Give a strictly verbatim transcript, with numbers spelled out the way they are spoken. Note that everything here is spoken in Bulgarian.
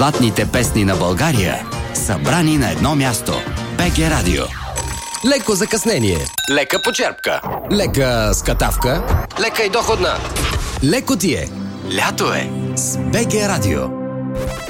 Златните песни на България, събрани на едно място. БГ Радио. Леко закъснение. Лека почерпка. Лека скатавка. Лека и доходна. Леко ти е. Лято е. С БГ Радио.